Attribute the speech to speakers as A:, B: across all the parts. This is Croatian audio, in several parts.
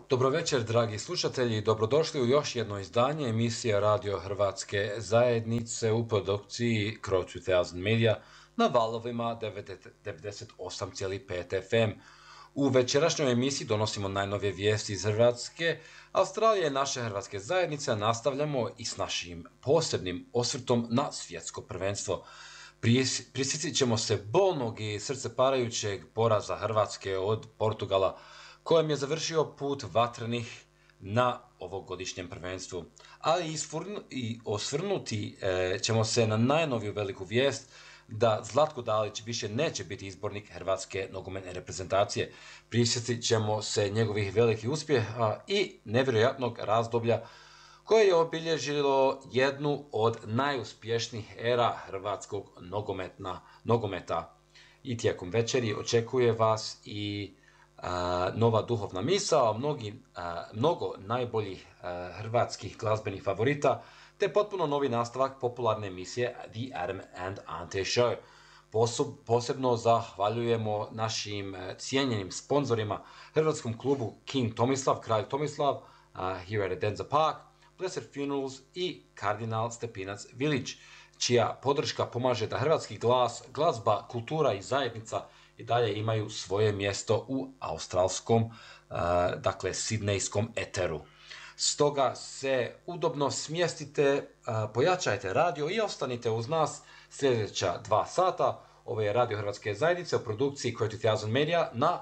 A: Dobro večer, dragi slušatelji, dobrodošli u još jedno izdanje emisije Radio Hrvatske zajednice u produkciji Crow 2000 Media na valovima 98,5 FM. U večerašnjoj emisiji donosimo najnovije vijesti iz Hrvatske, Australije i naše hrvatske zajednice, a nastavljamo i s našim posebnim osvrtom na svjetsko prvenstvo. Prisjetit ćemo se bolnog i srceparajućeg poraza Hrvatske od Portugala, kojem je završio put vatrenih na ovogodišnjem prvenstvu. Ali i osvrnuti ćemo se na najnoviju veliku vijest da Zlatko Dalić više neće biti izbornik hrvatske nogometne reprezentacije. Prisjetit ćemo se njegovih velikih uspjeha i nevjerojatnog razdoblja koje je obilježilo jednu od najuspješnijih era hrvatskog nogometa. I tijekom večeri očekuje vas i nova duhovna misao, mnogo najboljih hrvatskih glazbenih favorita, te potpuno novi nastavak popularne emisije The Adam and Ante Show. Posebno zahvaljujemo našim cijenjenim sponzorima, hrvatskom klubu King Tomislav, Kralj Tomislav, here at Adenza Park, Blessed Funerals i Kardinal Stepinac Village, čija podrška pomaže da hrvatski glas, glazba, kultura i zajednica i dalje imaju svoje mjesto u australskom, sidnejskom eteru. Stoga se udobno smjestite, pojačajte radio i ostanite uz nas sljedeća 2 sata. Ovo je Radio Hrvatske zajednice u produkciji Crow 2000 Media na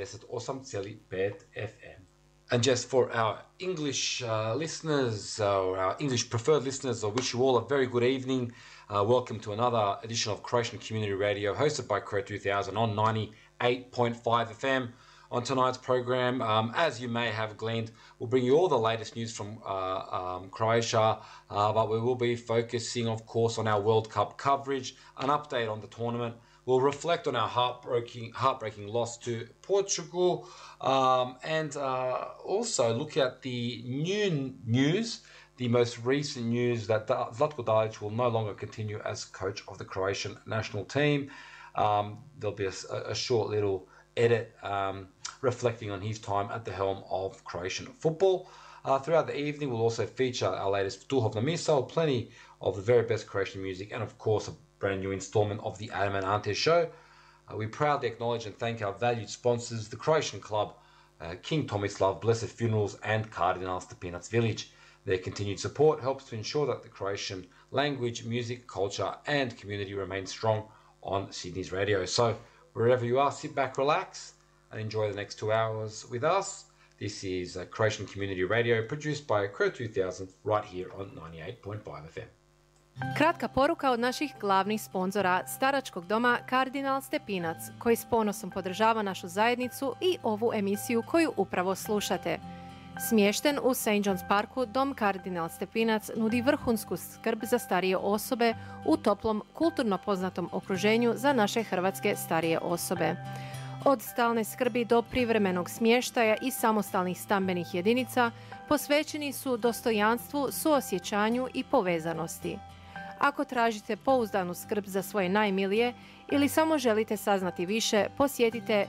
A: 98,5 FM. And just for our English listeners, or our English preferred listeners, I wish you all a very good evening. Welcome to another edition of Croatian Community Radio, hosted by Crow 2000 on 98.5 FM. On tonight's program, as you may have gleaned, we'll bring you all the latest news from Croatia, but we will be focusing, of course, on our World Cup coverage, an update on the tournament. We'll reflect on our heartbreaking loss to Portugal, and also look at the new news, the most recent news that Zlatko Dalić will no longer continue as coach of the Croatian national team. There'll be a short little edit reflecting on his time at the helm of Croatian football. Throughout the evening, we'll also feature our latest duhovna misao, plenty of the very best Croatian music, and of course, a brand new installment of the Adam and Ante Show. We proudly acknowledge and thank our valued sponsors, the Croatian club, King Tomislav, Blessed Funerals, and Kardinal Stepinac Village. Their continued support helps to ensure that the Croatian language, music, culture, and community remain strong on Sydney's radio. So, wherever you are, sit back, relax, and enjoy the next 2 hours with us. This is Croatian Community Radio, produced by Crow 2000, right here on 98.5 FM.
B: Kratka poruka od naših glavnih sponzora, staračkog doma Kardinal Stepinac, koji s ponosom podržava našu zajednicu i ovu emisiju koju upravo slušate. Smješten u St. John's Parku, dom Kardinal Stepinac nudi vrhunsku skrb za starije osobe u toplom, kulturno poznatom okruženju za naše hrvatske starije osobe. Od stalne skrbi do privremenog smještaja i samostalnih stambenih jedinica posvećeni su dostojanstvu, suosjećanju i povezanosti. Ako tražite pouzdanu skrb za svoje najmilije ili samo želite saznati više, posjetite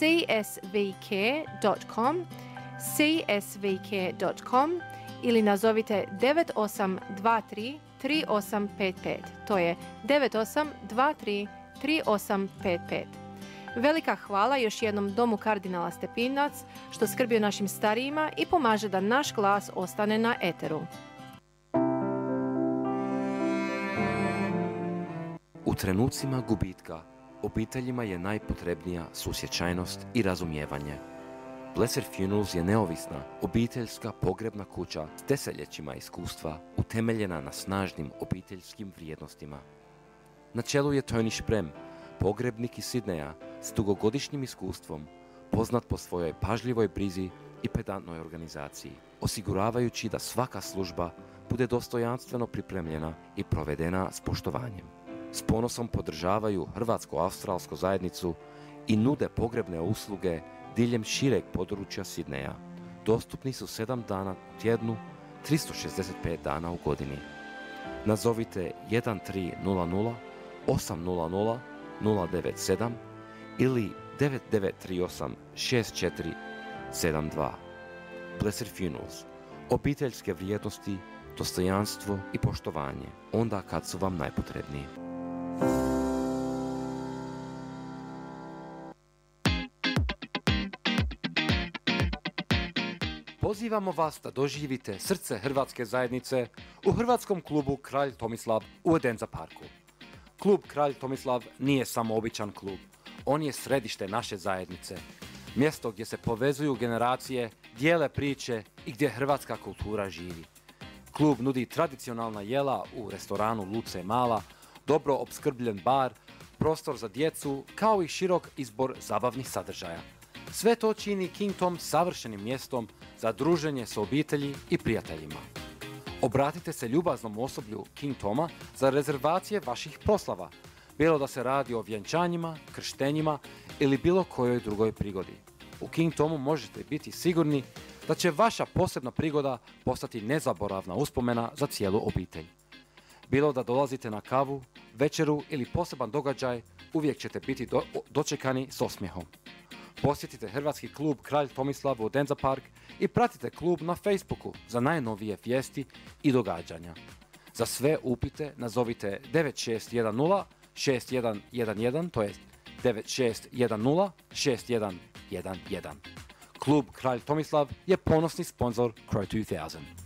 B: csvk.com ili nazovite 9823 3855. To je 9823 3855. Velika hvala još jednom domu Kardinala Stepinac što skrbi o našim starijima i pomaže da naš glas ostane na eteru.
C: U trenucima gubitka obiteljima je najpotrebnija susjećajnost i razumijevanje. Blessed Funerals je neovisna, obiteljska pogrebna kuća s desetljećima iskustva utemeljena na snažnim obiteljskim vrijednostima. Na čelu je Tony Šprem, pogrebnik iz Sidneja s dugogodišnjim iskustvom, poznat po svojoj pažljivoj brizi i pedantnoj organizaciji, osiguravajući da svaka služba bude dostojanstveno pripremljena i provedena s poštovanjem. S ponosom podržavaju hrvatsko-australsku zajednicu i nude pogrebne usluge diljem šireg područja Sidneja. Dostupni su 7 dana u tjednu, 365 dana u godini. Nazovite 1300 800 097 ili 9938 6472. Blessed Funerals. Obiteljske vrijednosti, dostojanstvo i poštovanje, onda kad su vam najpotrebniji. Pozivamo vas da doživite srce hrvatske zajednice u hrvatskom klubu Kralj Tomislav u Edensza parku. Klub Kralj Tomislav nije samo običan klub, on je središte naše zajednice. Mjesto gdje se povezuju generacije, dijele priče i gdje hrvatska kultura živi. Klub nudi tradicionalna jela u restoranu Luce Mala, dobro opskrbljen bar, prostor za djecu, kao i širok izbor zabavnih sadržaja. Sve to čini King Tom savršenim mjestom za druženje s obitelji i prijateljima. Obratite se ljubaznom osoblju King Toma za rezervacije vaših proslava, bilo da se radi o vjenčanjima, krštenjima ili bilo kojoj drugoj prigodi. U King Tomu možete biti sigurni da će vaša posebna prigoda postati nezaboravna uspomena za cijelu obitelj. Bilo da dolazite na kavu, večeru ili poseban događaj, uvijek ćete biti dočekani s osmijehom. Posjetite hrvatski klub Kralj Tomislav u Edensza park i pratite klub na Facebooku za najnovije vijesti i događanja. Za sve upite nazovite 9610 6111, to je 9610 6111. Klub Kralj Tomislav je ponosni sponzor Crow 2000.